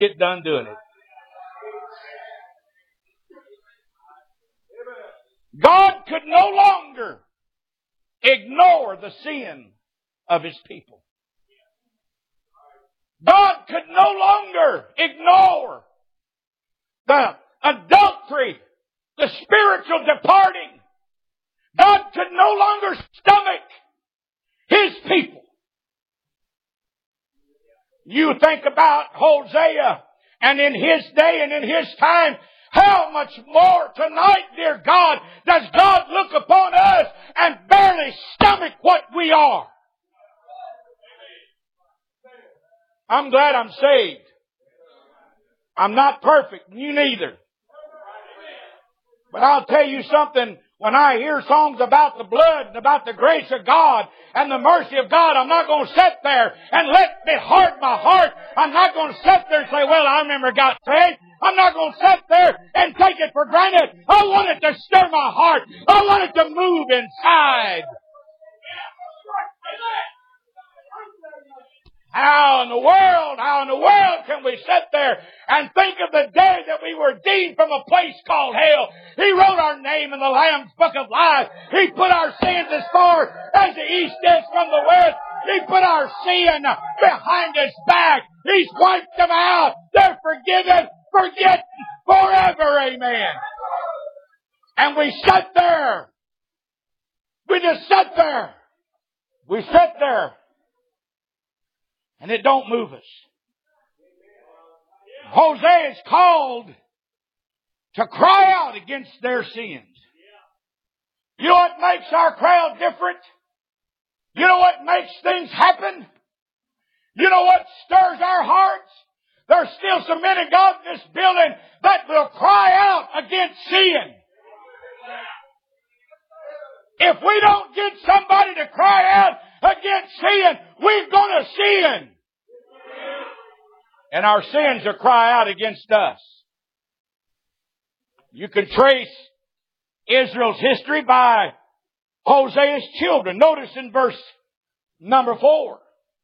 get done doing it. God could no longer ignore the sin of His people. God could no longer ignore the adultery, the spiritual departing. God could no longer stomach His people. You think about Hosea, and in his day and in his time, how much more tonight, dear God, does God look upon us and barely stomach what we are? I'm glad I'm saved. I'm not perfect, you neither. But I'll tell you something, when I hear songs about the blood and about the grace of God and the mercy of God, I'm not going to sit there and let it harden my heart. I'm not going to sit there and say, well, I remember God saved. I'm not going to sit there and take it for granted. I want it to stir my heart. I want it to move inside. How in the world can we sit there and think of the day that we were redeemed from a place called hell? He wrote our name in the Lamb's Book of Life. He put our sins as far as the east is from the west. He put our sin behind His back. He's wiped them out. They're forgiven, forgotten forever. Amen. And we sit there. We just sit there. We sit there. And it don't move us. Hosea is called to cry out against their sins. You know what makes our crowd different? You know what makes things happen? You know what stirs our hearts? There's still some men of God in this building that will cry out against sin. If we don't get somebody to cry out against sin, we're going to sin. And our sins will cry out against us. You can trace Israel's history by Hosea's children. Notice in verse number 4.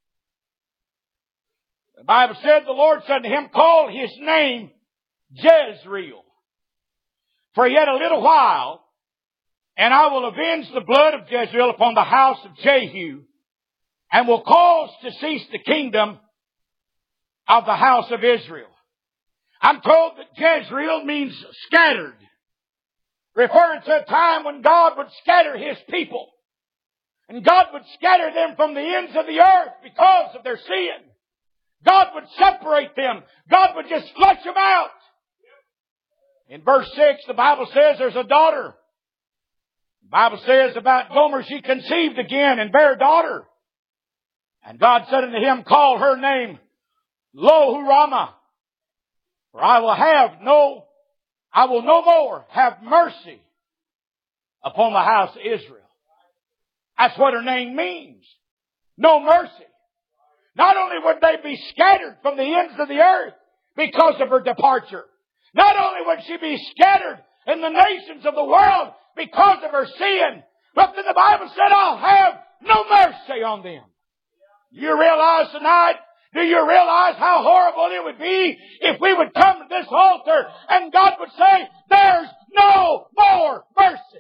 The Bible said, the Lord said to him, call his name Jezreel. For yet a little while, and I will avenge the blood of Jezreel upon the house of Jehu, and will cause to cease the kingdom of the house of Israel. I'm told that Jezreel means scattered, referring to a time when God would scatter His people. And God would scatter them from the ends of the earth because of their sin. God would separate them. God would just flush them out. In verse 6, the Bible says there's a daughter. The Bible says about Gomer, she conceived again and bare a daughter. And God said unto him, call her name Lo-Hurama. For I will no more have mercy upon the house of Israel. That's what her name means. No mercy. Not only would they be scattered from the ends of the earth because of her departure. Not only would she be scattered in the nations of the world because of her sin, but then the Bible said, I'll have no mercy on them. You realize tonight, do you realize how horrible it would be if we would come to this altar and God would say, there's no more mercy?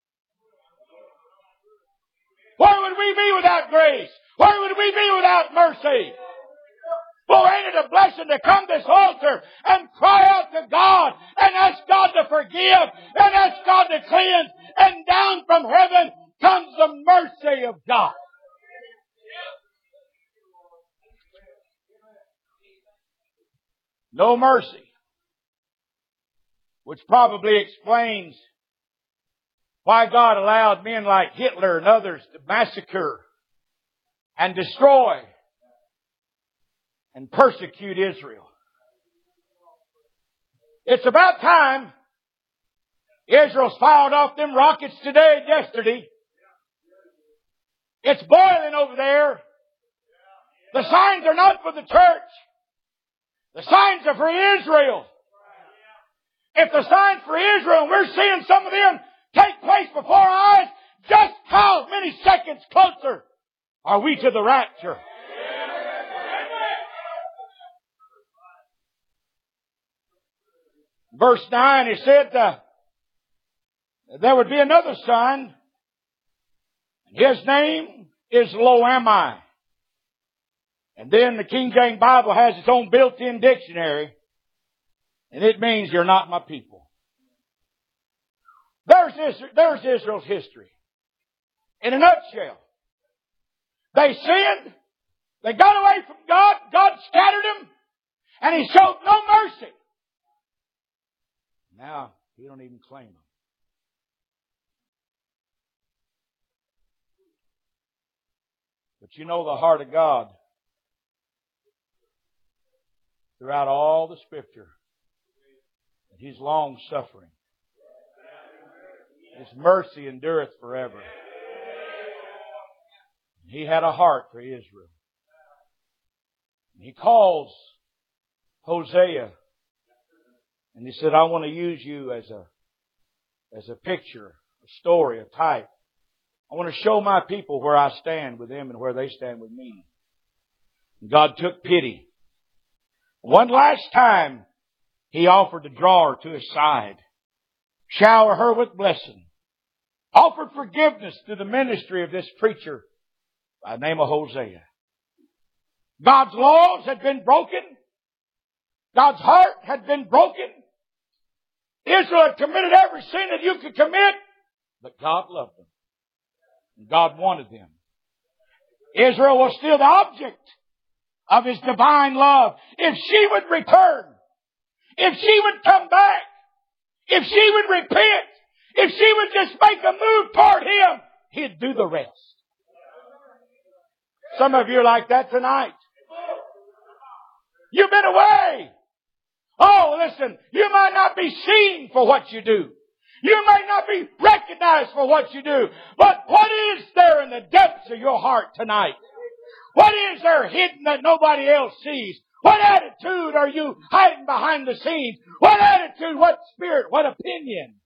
Where would we be without grace? Where would we be without mercy? Boy, ain't it a blessing to come to this altar and cry out to God and ask God to forgive and ask God to cleanse, and down from heaven comes the mercy of God. No mercy. Which probably explains why God allowed men like Hitler and others to massacre and destroy and persecute Israel. It's about time Israel's fired off them rockets today and yesterday. It's boiling over there. The signs are not for the church. The signs are for Israel. If the signs for Israel, and we're seeing some of them take place before our eyes, just how many seconds closer are we to the rapture? Verse 9, it said there would be another son. His name is Lo-Ammi. And then the King James Bible has its own built-in dictionary. And it means you're not my people. There's Israel's history. In a nutshell. They sinned. They got away from God. God scattered them. And He showed no mercy. Now, He don't even claim them. But you know the heart of God throughout all the Scripture. That He's long-suffering. His mercy endureth forever. He had a heart for Israel. He calls Hosea and he said, I want to use you as a picture, a story, a type. I want to show my people where I stand with them and where they stand with me. And God took pity. One last time, He offered to draw her to His side, shower her with blessing, offered forgiveness through the ministry of this preacher by the name of Hosea. God's laws had been broken. God's heart had been broken. Israel had committed every sin that you could commit, but God loved them. And God wanted them. Israel was still the object of His divine love. If she would return, if she would come back, if she would repent, if she would just make a move toward Him, He'd do the rest. Some of you are like that tonight. You've been away. Oh, listen, you might not be seen for what you do. You might not be recognized for what you do. But what is there in the depths of your heart tonight? What is there hidden that nobody else sees? What attitude are you hiding behind the scenes? What attitude, what spirit, what opinion?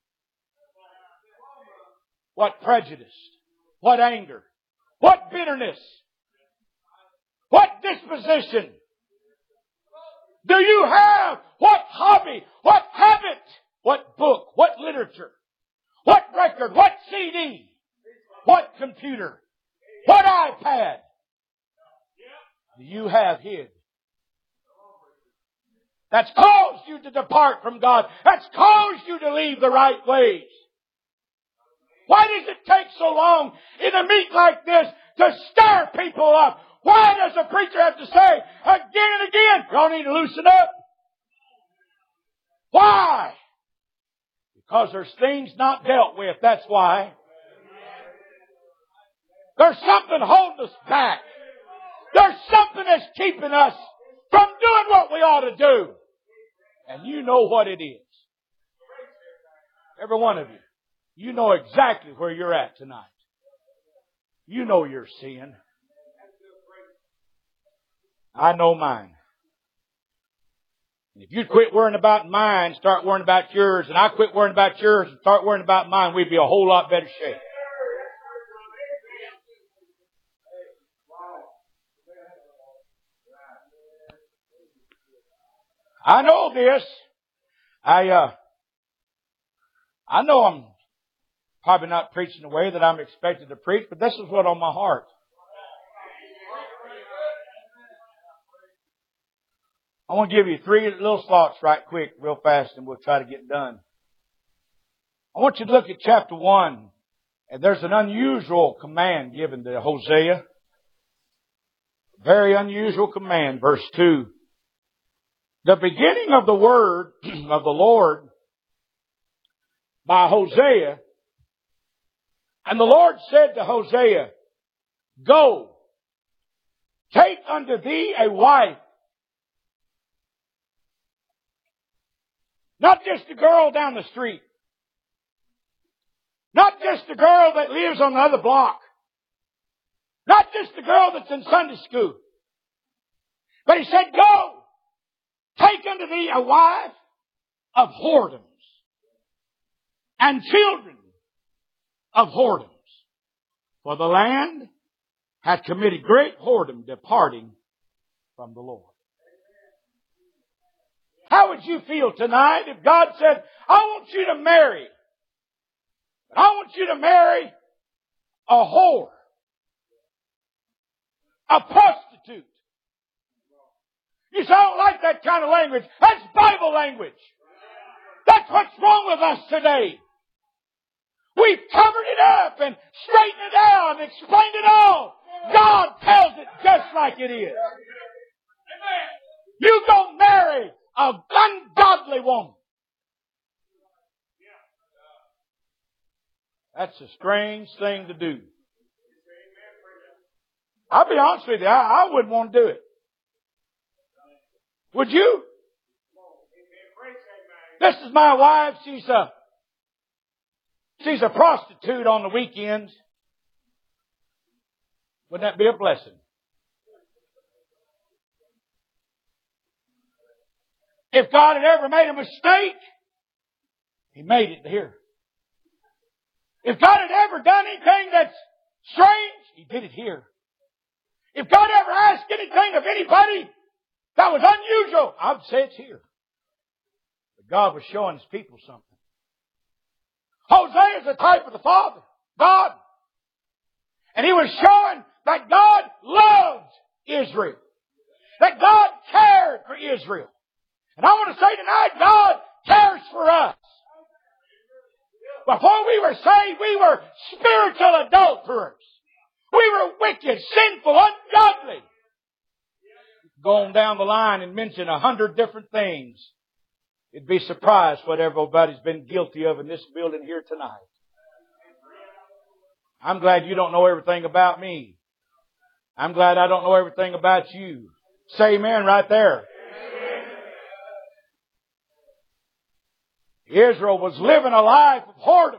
What prejudice? What anger? What bitterness? What disposition? Do you have? What hobby? What habit? What book? What literature? What record? What CD? What computer? What iPad do you have hid? That's caused you to depart from God. That's caused you to leave the right ways. Why does it take so long in a meet like this to stir people up? Why does a preacher have to say again and again, y'all need to loosen up? Why? Because there's things not dealt with. That's why. There's something holding us back. There's something that's keeping us from doing what we ought to do. And you know what it is. Every one of you. You know exactly where you're at tonight. You know your sin. I know mine. And if you'd quit worrying about mine, start worrying about yours, and I quit worrying about yours and start worrying about mine, we'd be a whole lot better shape. I know this. I know I'm probably not preaching the way that I'm expected to preach, but this is what's on my heart. I want to give you 3 little thoughts right quick, real fast, and we'll try to get done. I want you to look at chapter 1, and there's an unusual command given to Hosea. Very unusual command, verse 2. The beginning of the word of the Lord by Hosea, and the Lord said to Hosea, Go, take unto thee a wife. Not just a girl down the street. Not just a girl that lives on the other block. Not just a girl that's in Sunday school. But He said, Go, take unto thee a wife of whoredoms and children of whoredoms. For the land hath committed great whoredom, departing from the Lord. How would you feel tonight if God said, I want you to marry, but I want you to marry a whore, a prostitute? You say, I don't like that kind of language. That's Bible language. That's what's wrong with us today. We've covered it up and straightened it out and explained it all. God tells it just like it is. You go marry an ungodly woman. That's a strange thing to do. I'll be honest with you, I wouldn't want to do it. Would you? This is my wife. She's a prostitute on the weekends. Wouldn't that be a blessing? If God had ever made a mistake, He made it here. If God had ever done anything that's strange, He did it here. If God ever asked anything of anybody that was unusual, I'd say it's here. But God was showing His people something. Hosea is a type of the Father, God. And he was showing that God loved Israel. That God cared for Israel. And I want to say tonight, God cares for us. Before we were saved, we were spiritual adulterers. We were wicked, sinful, ungodly. Go on down the line and mention 100 different things. You'd be surprised what everybody's been guilty of in this building here tonight. I'm glad you don't know everything about me. I'm glad I don't know everything about you. Say amen right there. Israel was living a life of whoredom.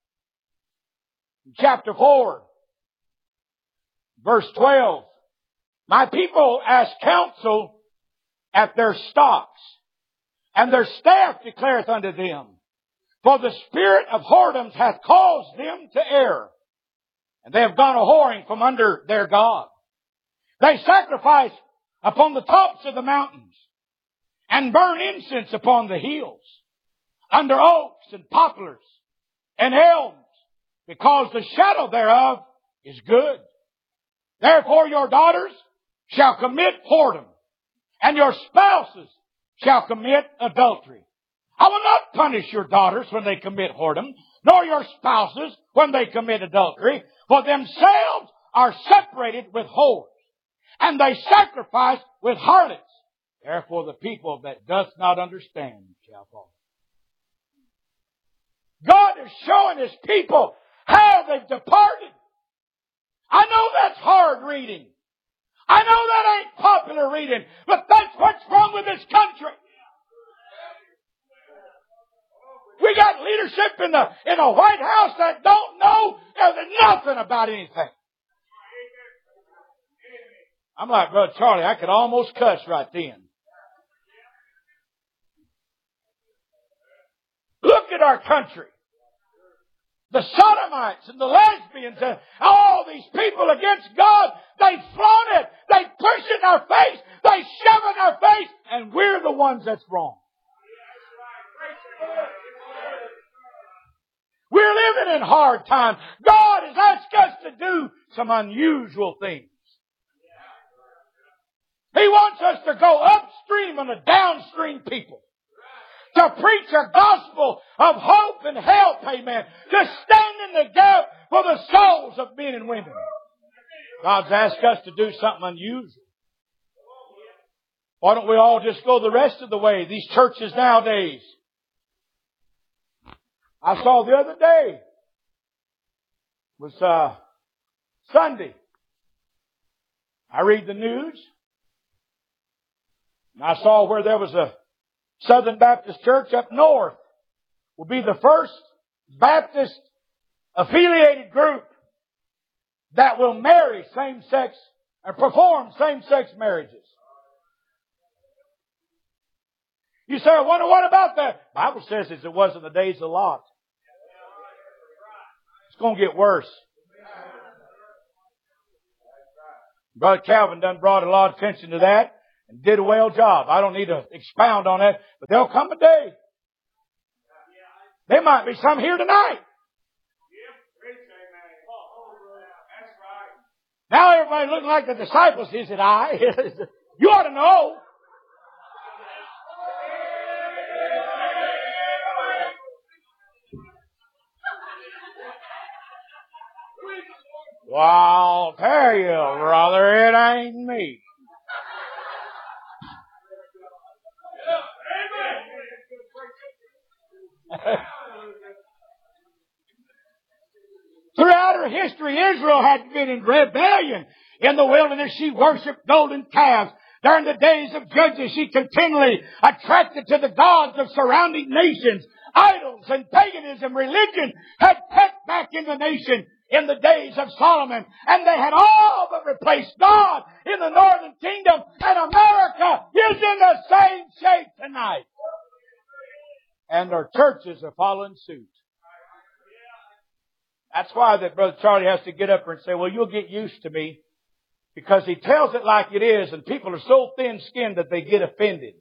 In chapter 4, verse 12, my people ask counsel at their stocks, and their staff declareth unto them, for the spirit of whoredoms hath caused them to err, and they have gone a-whoring from under their God. They sacrifice upon the tops of the mountains, and burn incense upon the hills, under oaks and poplars and elms, because the shadow thereof is good. Therefore your daughters shall commit whoredom, and your spouses shall commit adultery. I will not punish your daughters when they commit whoredom, nor your spouses when they commit adultery, for themselves are separated with whores, and they sacrifice with harlots. Therefore the people that doth not understand shall fall. God is showing His people how they've departed. I know that's hard reading. I know that ain't popular reading, but that's what's wrong with this country. We got leadership in the White House that don't know nothing about anything. I'm like Brother Charlie, I could almost cuss right then. Look at our country. The sodomites and the lesbians and all these people against God, they flaunt it. They push it in our face. They shove it in our face. And we're the ones that's wrong. We're living in hard times. God has asked us to do some unusual things. He wants us to go upstream on the downstream people. To preach a gospel of hope and help, amen. To stand in the gap for the souls of men and women. God's asked us to do something unusual. Why don't we all just go the rest of the way? These churches nowadays. I saw the other day, it was Sunday. I read the news, and I saw where there was a Southern Baptist Church up north will be the first Baptist affiliated group that will marry same-sex or perform same-sex marriages. You say, I wonder what about that? The Bible says as it was in the days of Lot. It's going to get worse. Brother Calvin done brought a lot of attention to that. and did a well job. I don't need to expound on that, but there'll come a day. There might be some here tonight. Now everybody looking like the disciples. Is it I? You ought to know. Well, I'll tell you, brother, it ain't me. Throughout her history, Israel had been in rebellion. In the wilderness, she worshipped golden calves. During the days of Judges, she continually attracted to the gods of surrounding nations. Idols and paganism, religion had crept back in the nation in the days of Solomon. And they had all but replaced God in the northern kingdom. And America is in the same shape tonight. And our churches are following suit. That's why that Brother Charlie has to get up there and say, well, you'll get used to me. Because he tells it like it is, and people are so thin-skinned that they get offended.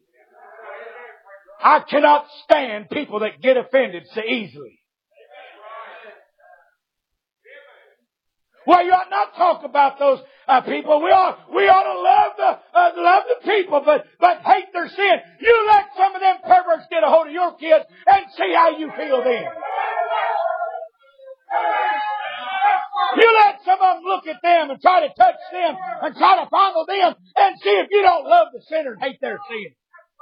I cannot stand people that get offended so easily. Well, you ought not talk about those people. We ought to love the people, but hate their sin. You let some of them perverts get a hold of your kids and see how you feel then. You let some of them look at them and try to touch them and try to fondle them and see if you don't love the sinner and hate their sin.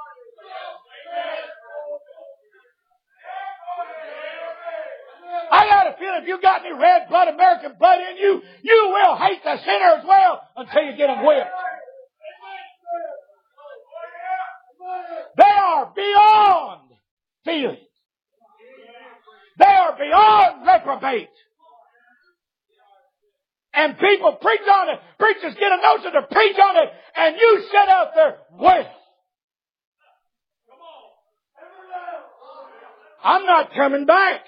I got a feeling if you got any red blood, American blood in you, you will hate the sinner as well until you get them whipped. They are beyond feelings. They are beyond reprobate. And people preach on it. Preachers get a notion to preach on it. And you sit out there, well, I'm not coming back.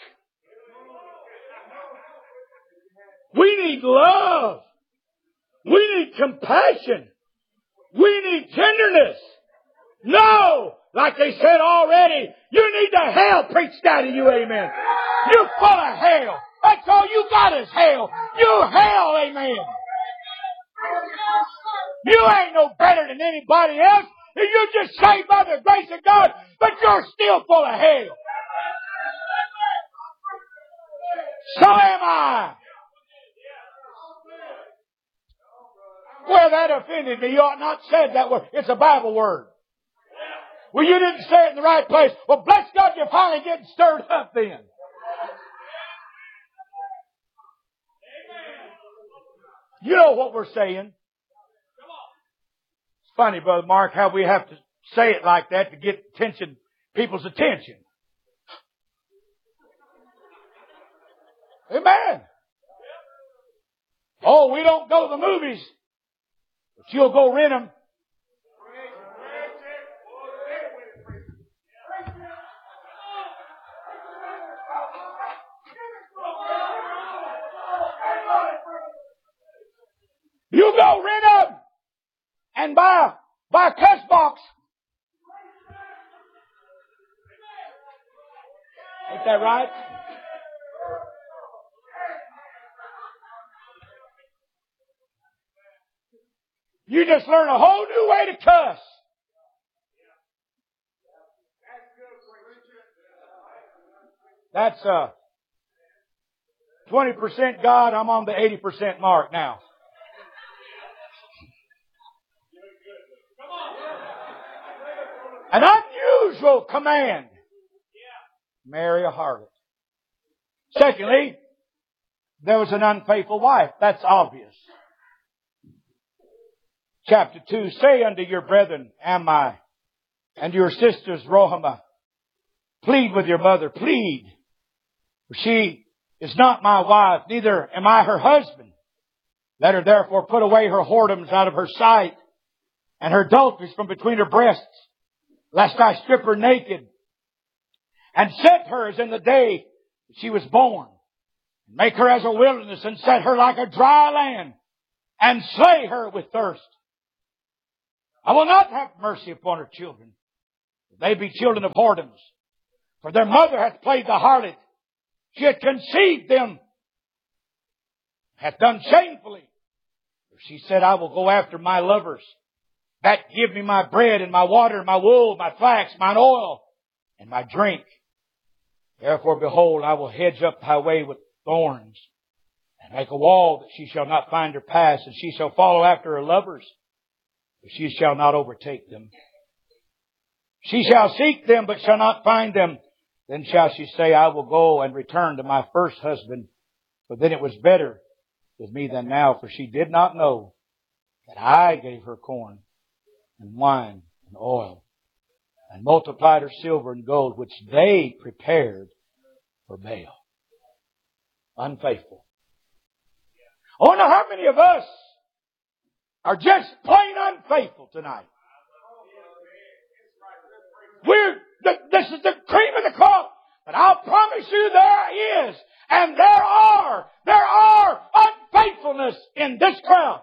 We need love. We need compassion. We need tenderness. No, like they said already, you need the hell preached out of you, amen. You're full of hell. That's all you got is hell. You hell, amen. You ain't no better than anybody else. You're just saved by the grace of God, but you're still full of hell. So am I. Well, that offended me. You ought not said that word. It's a Bible word. Well, you didn't say it in the right place. Well, bless God, you're finally getting stirred up then. You know what we're saying. It's funny, Brother Mark, how we have to say it like that to get people's attention. Amen. Oh, we don't go to the movies, but you'll go rent them. You go rent them and buy a cuss box. Ain't that right? You just learn a whole new way to cuss. That's 20% God. I'm on the 80% mark now. An unusual command. Marry a harlot. Secondly, there was an unfaithful wife. That's obvious. Chapter 2, say unto your brethren, Ammi, and your sisters, Rohamah, plead with your mother, plead. For she is not my wife, neither am I her husband. Let her therefore put away her whoredoms out of her sight, and her adulteries from between her breasts, lest I strip her naked, and set her as in the day that she was born, and make her as a wilderness, and set her like a dry land, and slay her with thirst. I will not have mercy upon her children. They be children of whoredoms. For their mother hath played the harlot. She hath conceived them, hath done shamefully. For she said, I will go after my lovers, that give me my bread and my water, my wool, my flax, mine oil, and my drink. Therefore, behold, I will hedge up thy way with thorns, and make a wall that she shall not find her path, and she shall follow after her lovers, but she shall not overtake them. She shall seek them, but shall not find them. Then shall she say, I will go and return to my first husband, for then it was better with me than now, for she did not know that I gave her corn and wine and oil, and multiplied her silver and gold, which they prepared for Baal. Unfaithful. I wonder how many of us are just plain unfaithful tonight. This is the cream of the crop. But I'll promise you there is, and there are unfaithfulness in this crowd.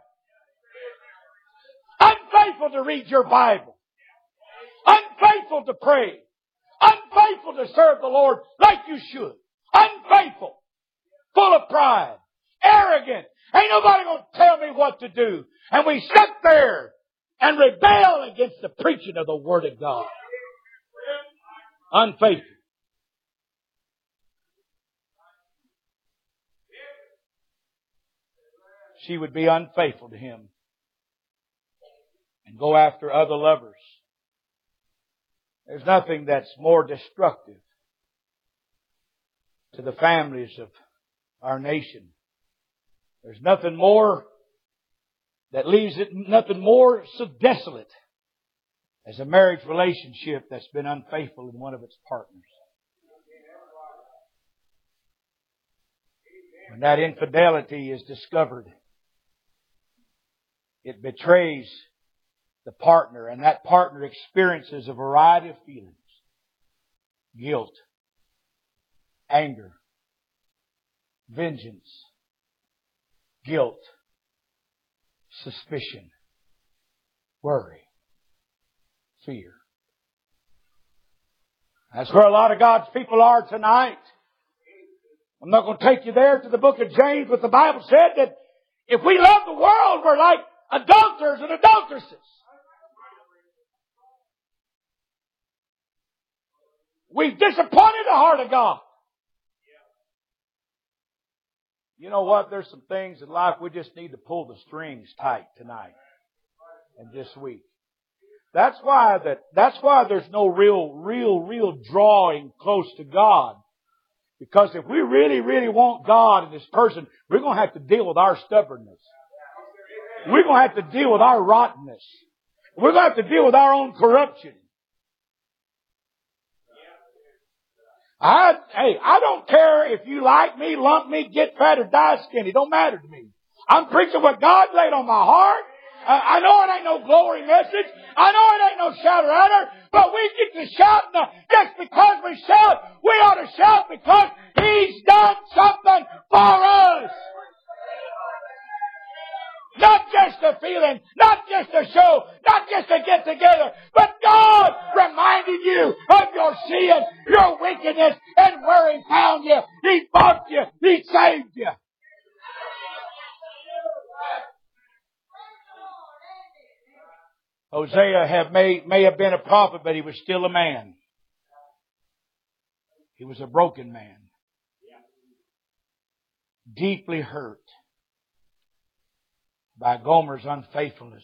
Unfaithful to read your Bible. Unfaithful to pray. Unfaithful to serve the Lord like you should. Unfaithful. Full of pride. Arrogant. Ain't nobody going to tell me what to do. And we sit there and rebel against the preaching of the Word of God. Unfaithful. She would be unfaithful to him and go after other lovers. There's nothing that's more destructive to the families of our nation. There's nothing more that leaves it, nothing more so desolate as a marriage relationship that's been unfaithful in one of its partners. When that infidelity is discovered, it betrays the partner, and that partner experiences a variety of feelings. Guilt, anger, vengeance, guilt, suspicion, worry, fear. That's where a lot of God's people are tonight. I'm not going to take you there to the book of James, but the Bible said that if we love the world, we're like adulterers and adulteresses. We've disappointed the heart of God. You know what? There's some things in life we just need to pull the strings tight tonight and this week. That's why there's no real drawing close to God. Because if we really want God in this person, we're going to have to deal with our stubbornness. We're going to have to deal with our rottenness. We're going to have to deal with our own corruption. I don't care if you like me, lump me, get fat, or die skinny. It don't matter to me. I'm preaching what God laid on my heart. I know it ain't no glory message. I know it ain't no shout or utter. But we get to shout just because we shout. We ought to shout because He's done something for us. Not just a feeling, not just a show, not just a get together, but God reminded you of your sin, your wickedness, and where He found you. He bought you. He saved you. Hosea may have been a prophet, but he was still a man. He was a broken man. Deeply hurt by Gomer's unfaithfulness.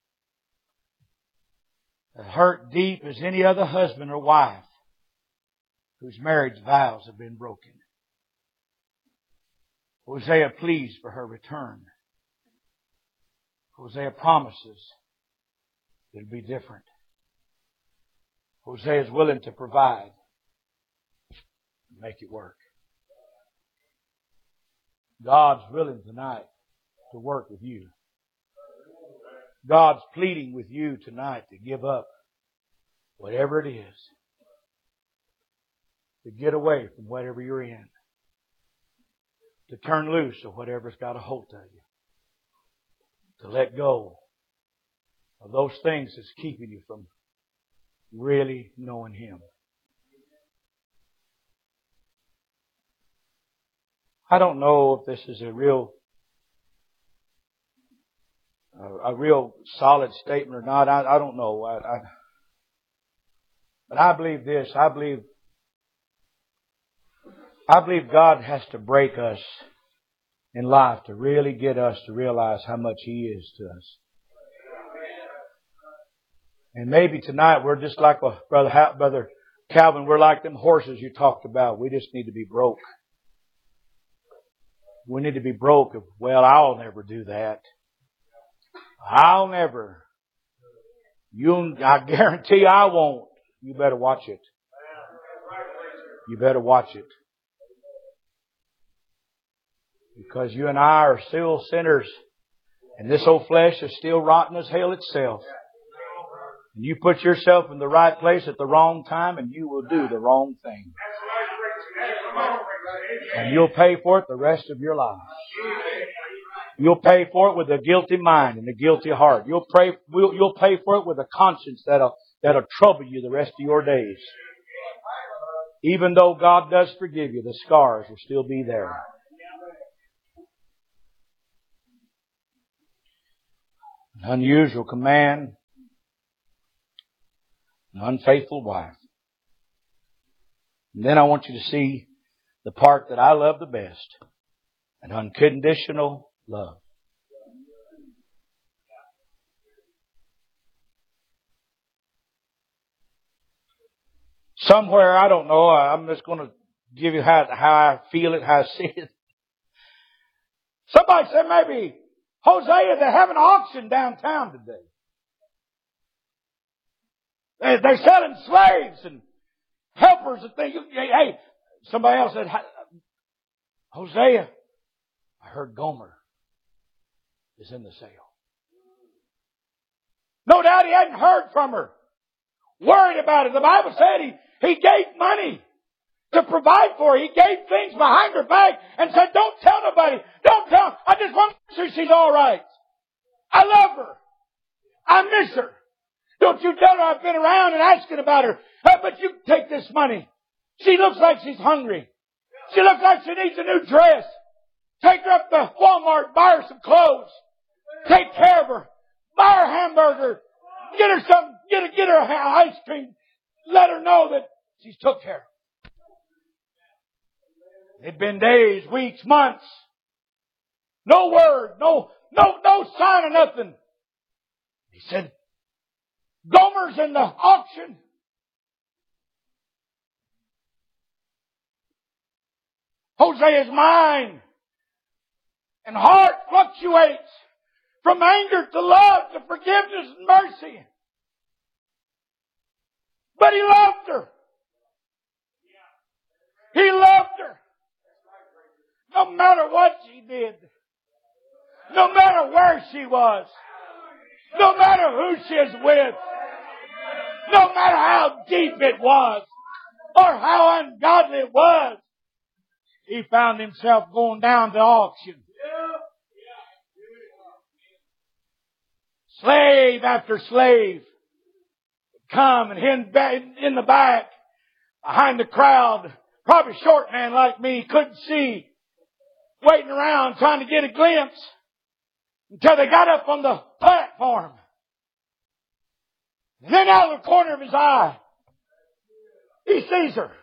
Hurt deep as any other husband or wife whose marriage vows have been broken. Hosea pleads for her return. Hosea promises it'll be different. Hosea is willing to provide and make it work. God's willing tonight to work with you. God's pleading with you tonight to give up whatever it is. To get away from whatever you're in. To turn loose of whatever's got a hold of you. To let go of those things that's keeping you from really knowing Him. I don't know if this is a real solid statement or not. I don't know. But I believe this. I believe God has to break us in life to really get us to realize how much He is to us. And maybe tonight we're just like Brother Calvin, we're like them horses you talked about. We just need to be broke. We need to be broke. Well, I'll never do that. I'll never. I guarantee I won't. You better watch it. You better watch it. Because you and I are still sinners. And this old flesh is still rotten as hell itself. And you put yourself in the right place at the wrong time and you will do the wrong thing. And you'll pay for it the rest of your life. You'll pay for it with a guilty mind and a guilty heart. You'll pay for it with a conscience that'll trouble you the rest of your days. Even though God does forgive you, the scars will still be there. An unusual command. An unfaithful wife. And then I want you to see the part that I love the best. An unconditional love. Somewhere, I don't know, I'm just going to give you how I feel it, how I see it. Somebody said maybe, Hosea, they have an auction downtown today. They're selling slaves and helpers and things. Hey, somebody else said, Hosea, I heard Gomer is in the sale. No doubt he hadn't heard from her. Worried about it. The Bible said he gave money to provide for her. He gave things behind her back and said, don't tell nobody. Don't tell. I just want to make sure she's all right. I love her. I miss her. Don't you tell her I've been around and asking about her. But you take this money. She looks like she's hungry. She looks like she needs a new dress. Take her up to Walmart, buy her some clothes. Take care of her. Buy her a hamburger. Get her some, get her ice cream. Let her know that she's took care of. It'd been days, weeks, months. No word, no sign of nothing. He said, Gomer's in the auction. Hosea's mind and heart fluctuates from anger to love to forgiveness and mercy. But he loved her. He loved her. No matter what she did. No matter where she was. No matter who she is with. No matter how deep it was. Or how ungodly it was. He found himself going down to auction. Slave after slave would come and in the back, behind the crowd, probably a short man like me, couldn't see, waiting around trying to get a glimpse until they got up on the platform. And then out of the corner of his eye, he sees her.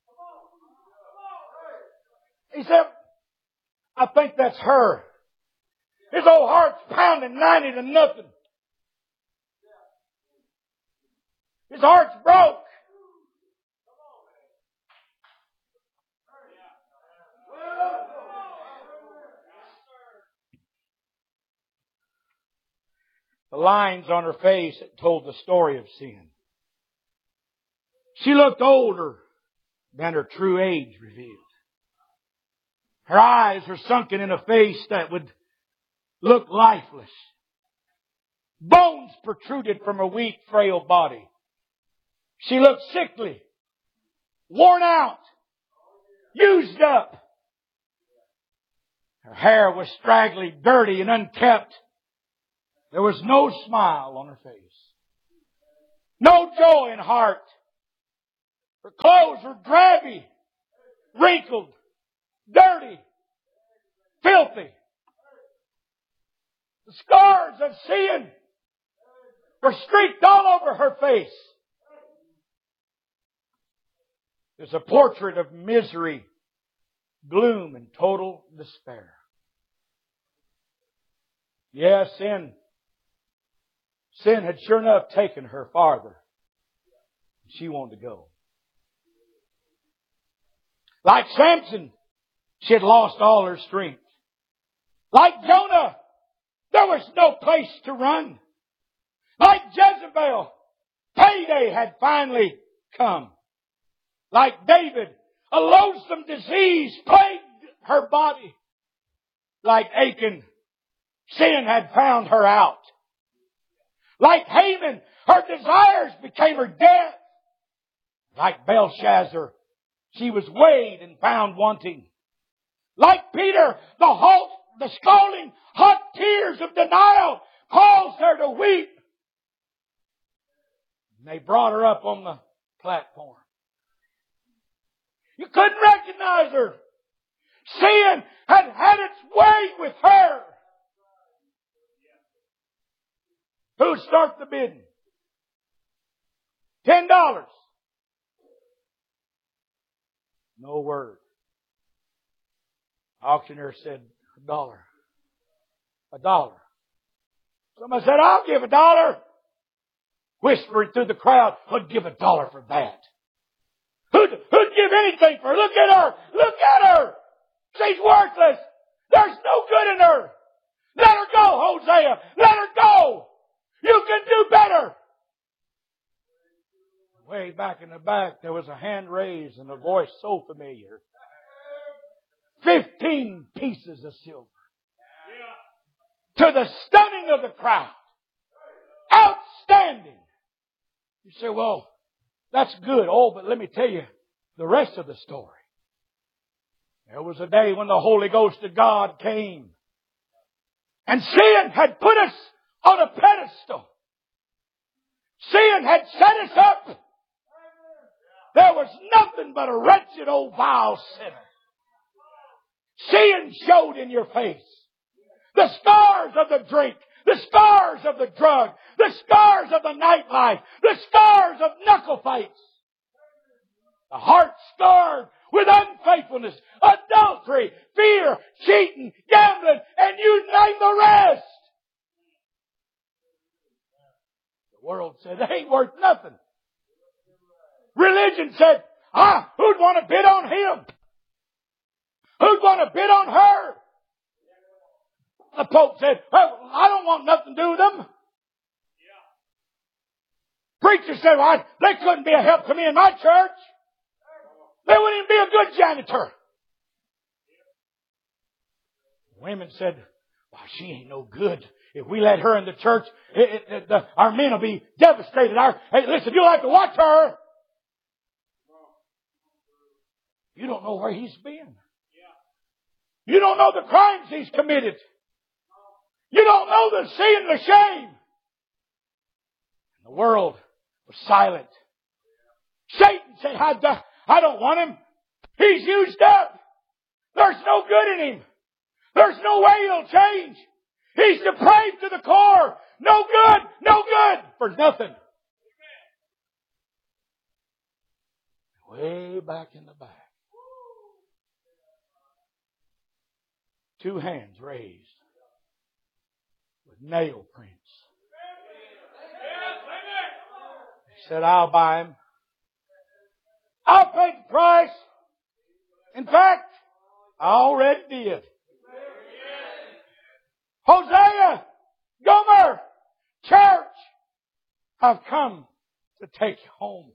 He said, I think that's her. His old heart's pounding 90 to nothing. His heart's broke. The lines on her face told the story of sin. She looked older than her true age revealed. Her eyes were sunken in a face that would look lifeless. Bones protruded from her weak, frail body. She looked sickly, worn out, used up. Her hair was straggly, dirty, and unkempt. There was no smile on her face. No joy in heart. Her clothes were drabby, wrinkled, dirty, filthy. The scars of sin were streaked all over her face. There's a portrait of misery, gloom, and total despair. Yes, sin had sure enough taken her farther. She wanted to go. Like Samson, she had lost all her strength. Like Jonah, there was no place to run. Like Jezebel, payday had finally come. Like David, a loathsome disease plagued her body. Like Achan, sin had found her out. Like Haman, her desires became her death. Like Belshazzar, she was weighed and found wanting. Like Peter, the scalding hot tears of denial caused her to weep. And they brought her up on the platform. You couldn't recognize her. Sin had had its way with her. Who started the bidding? $10. No word. Auctioneer said $1. $1. Somebody said, I'll give $1. Whispering through the crowd, who'd give $1 for that? Who'd give anything for her? Look at her! Look at her! She's worthless! There's no good in her! Let her go, Hosea! Let her go! You can do better! Way back in the back, there was a hand raised and a voice so familiar. 15 pieces of silver. To the stunning of the crowd. Outstanding! You say, well, that's good. Oh, but let me tell you the rest of the story. There was a day when the Holy Ghost of God came. And sin had put us on a pedestal. Sin had set us up. There was nothing but a wretched old vile sinner. Sin showed in your face. The scars of the drink. The scars of the drug. The scars of the nightlife. The scars of knuckle fights. The heart scarred with unfaithfulness, adultery, fear, cheating, gambling, and you name the rest. The world said, they ain't worth nothing. Religion said, who'd want to bid on him? Who'd want to bid on her? The Pope said, well, I don't want nothing to do with them. Preacher said, well, they couldn't be a help to me in my church. They wouldn't even be a good janitor. Women said, well, she ain't no good. If we let her in the church, our men will be devastated. Hey, listen, you'll have to watch her. You don't know where he's been. You don't know the crimes he's committed. You don't know the sin and the shame. The world was silent. Satan said, I don't want him. He's used up. There's no good in him. There's no way he'll change. He's depraved to the core. No good for nothing. Way back in the back. Two hands raised with nail prints. He said, I'll buy him. I'll pay the price. In fact, I already did. Hosea, Gomer, church, I've come to take you home.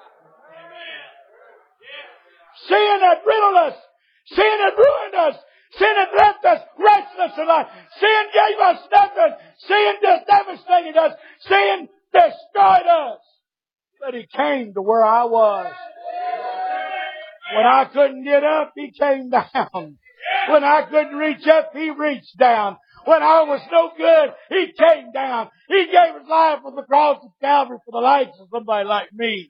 Sin had riddled us. Sin had ruined us. Sin had left us restless tonight. Sin gave us nothing. Sin just devastated us. Sin destroyed us. But He came to where I was. When I couldn't get up, He came down. When I couldn't reach up, He reached down. When I was no good, He came down. He gave His life on the cross of Calvary for the likes of somebody like me.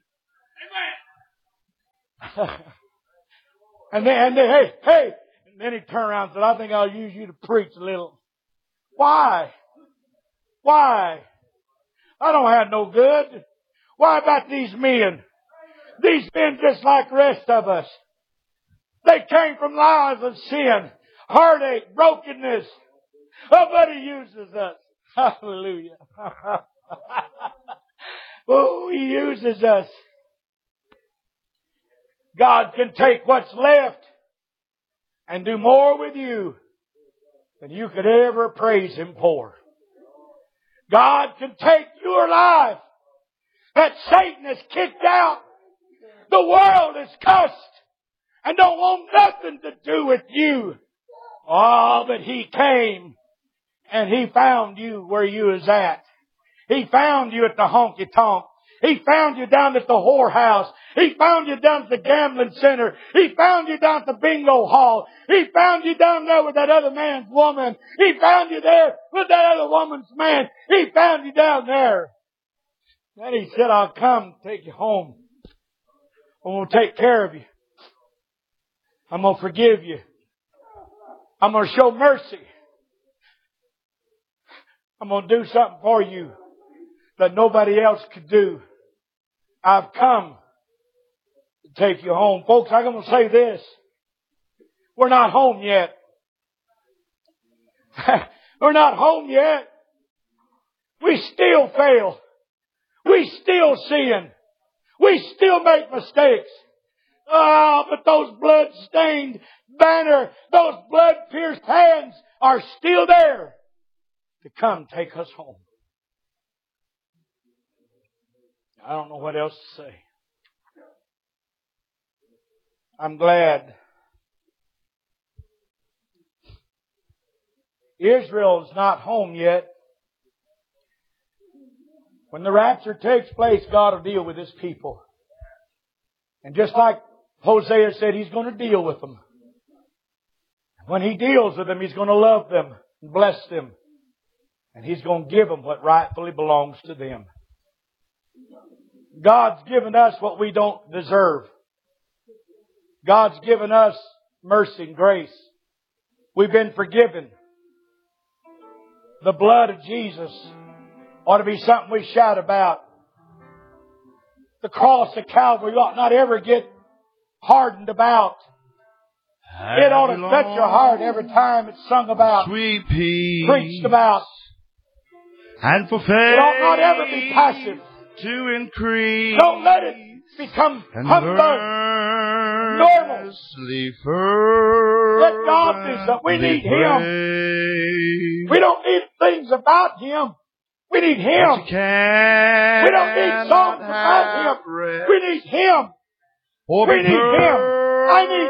And then, hey, and then He turned around and said, I think I'll use you to preach a little. Why? Why? I don't have no good. Why about these men? These men just like the rest of us. They came from lives of sin, heartache, brokenness. Oh, but He uses us. Hallelujah. Oh, He uses us. God can take what's left and do more with you than you could ever praise Him for. God can take your life that Satan has kicked out. The world is cussed and don't want nothing to do with you. Oh, but He came and He found you where you was at. He found you at the honky-tonk. He found you down at the whorehouse. He found you down at the gambling center. He found you down at the bingo hall. He found you down there with that other man's woman. He found you there with that other woman's man. He found you down there. Then He said, I'll come take you home. I'm going to take care of you. I'm going to forgive you. I'm going to show mercy. I'm going to do something for you that nobody else could do. I've come to take you home. Folks, I'm going to say this. We're not home yet. We're not home yet. We still fail. We still sin. We still make mistakes. Oh, but those blood-stained banner, those blood-pierced hands are still there to come take us home. I don't know what else to say. I'm glad Israel's not home yet. When the rapture takes place, God will deal with His people. And just like Hosea said, He's going to deal with them. When He deals with them, He's going to love them and bless them. And He's going to give them what rightfully belongs to them. God's given us what we don't deserve. God's given us mercy and grace. We've been forgiven. The blood of Jesus ought to be something we shout about. The cross of Calvary ought not ever get hardened about. It ought to touch your heart every time it's sung about, sweet peace, preached about. And for faith it ought not ever be passive. To increase. Don't let it become humbug, normal. Let God do something. We need Him. We don't need things about Him. We need Him. We don't need songs about Him. We need Him. We need Him. I need